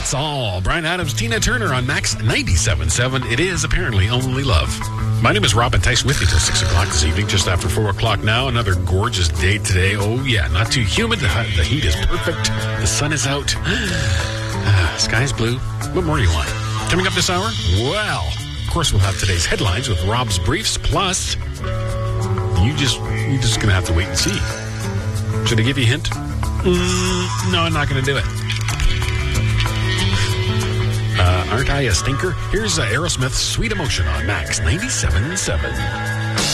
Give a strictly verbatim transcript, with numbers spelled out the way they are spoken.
That's all. Bryan Adams, Tina Turner on Max ninety-seven point seven. It is apparently only love. My name is Robin Tice with you till six o'clock this evening, just after four o'clock now. Another gorgeous day today. Oh, yeah, not too humid. The, the heat is perfect. The sun is out. uh, sky's blue. What more do you want? Coming up this hour? Well, of course, we'll have today's headlines with Rob's Briefs. Plus, you just, you're just going to have to wait and see. Should I give you a hint? Mm, no, I'm not going to do it. Uh, aren't I a stinker? Here's uh, Aerosmith's Sweet Emotion on Max ninety-seven point seven.